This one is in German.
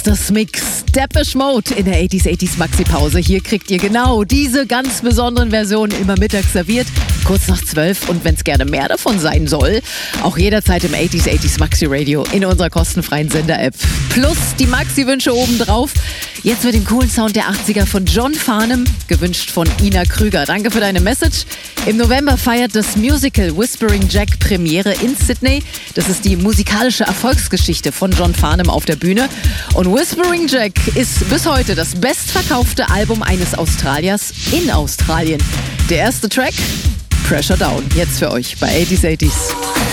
Masters Mix, Depeche Mode in der 80s Maxi-Pause. Hier kriegt ihr genau diese ganz besonderen Versionen immer mittags serviert, kurz nach 12. Und wenn es gerne mehr davon sein soll, auch jederzeit im 80s Maxi Radio in unserer kostenfreien Sender-App. Plus die Maxi-Wünsche obendrauf. Jetzt mit dem coolen Sound der 80er von John Farnham, gewünscht von Ina Krüger. Danke für deine Message. Im November feiert das Musical Whispering Jack Premiere in Sydney. Das ist die musikalische Erfolgsgeschichte von John Farnham auf der Bühne. Und Whispering Jack ist bis heute das bestverkaufte Album eines Australiers in Australien. Der erste Track, Pressure Down, jetzt für euch bei 80s.